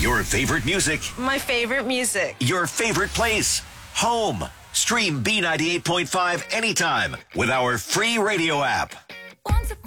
Your favorite music. My favorite music. Your favorite place. Home. Stream B98.5 anytime with our free radio app.